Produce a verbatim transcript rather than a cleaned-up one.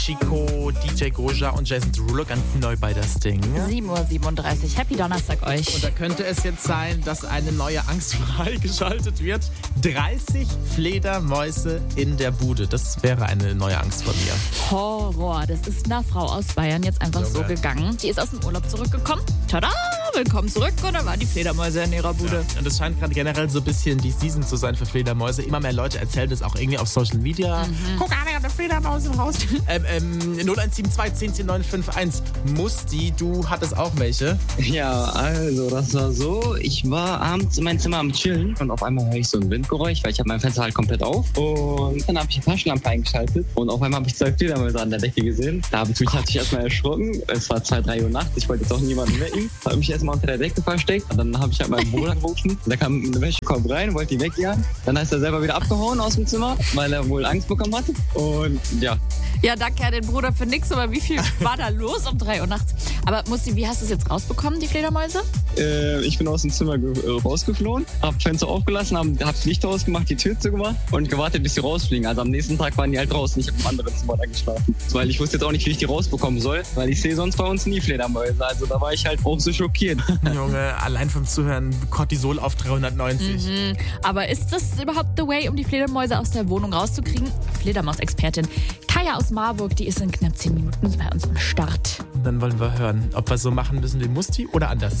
Chico, D J Goja und Jason Derulo ganz neu bei das Ding. sieben Uhr siebenunddreißig. Happy Donnerstag euch. Und da könnte es jetzt sein, dass eine neue Angst freigeschaltet wird. dreißig Fledermäuse in der Bude. Das wäre eine neue Angst von mir. Horror. Das ist einer Frau aus Bayern jetzt einfach so, so gegangen. Die ist aus dem Urlaub zurückgekommen. Tada! Willkommen zurück. Und da waren die Fledermäuse in ihrer Bude. Ja, und es scheint gerade generell so ein bisschen die Season zu sein für Fledermäuse. Immer mehr Leute erzählen das auch irgendwie auf Social Media. Mhm. Guck an, ich hab eine Fledermaus im Haus. ähm, ähm, null eins sieben zwei zehn zehn neun fünf eins. Musti, du hattest auch welche? Ja, also das war so, ich war abends in meinem Zimmer am Chillen und auf einmal höre ich so ein Windgeräusch, weil ich habe mein Fenster halt komplett auf und dann habe ich die Taschenlampe eingeschaltet und auf einmal habe ich zwei Fledermäuse an der Decke gesehen. Da habe ich mich natürlich erstmal erschrocken, es war zwei, drei Uhr nachts, ich wollte jetzt auch niemanden wecken, habe mich erstmal unter der Decke versteckt und dann habe ich halt meinen Bruder gerufen, da kam ein Wäschekorb rein, wollte die wegjagen, dann ist er selber wieder abgehauen aus dem Zimmer, weil er wohl Angst bekommen hatte und ja. Ja, danke an den Bruder für nix, aber wie viel war da los um drei Uhr nachts? Aber Musti, wie hast du es jetzt rausbekommen, die Fledermäuse? Äh, ich bin aus dem Zimmer ge- äh, rausgeflohen, hab Fenster aufgelassen, hab, hab das Licht ausgemacht, die Tür zugemacht und gewartet, bis sie rausfliegen. Also am nächsten Tag waren die halt draußen, ich habe im anderen Zimmer da geschlafen. Weil ich wusste jetzt auch nicht, wie ich die rausbekommen soll, weil ich sehe sonst bei uns nie Fledermäuse. Also da war ich halt auch so schockiert. Junge, allein vom Zuhören Cortisol auf dreihundertneunzig. Mhm. Aber ist das überhaupt the way, um die Fledermäuse aus der Wohnung rauszukriegen? Fledermaus-Expertin Kaya aus Marburg, die ist in knapp zehn Minuten bei uns am Start. Dann wollen wir hören, ob wir so machen müssen wie Musti oder anders.